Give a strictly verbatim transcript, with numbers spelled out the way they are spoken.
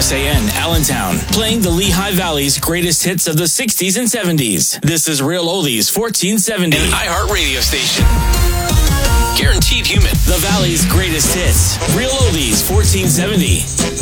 S A N, Allentown, playing the Lehigh Valley's greatest hits of the sixties and seventies. This is Real Oldies fourteen seventy. An iHeart radio station. Guaranteed human. The Valley's greatest hits. Real Oldies fourteen seventy.